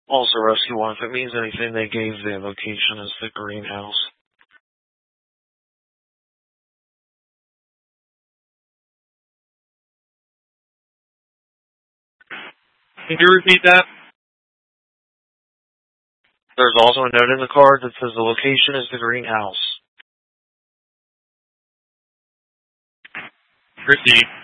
Also, Rescue 1, if it means anything, they gave the location as the greenhouse. Can you repeat that? There's also a note in the card that says the location is the greenhouse. Received.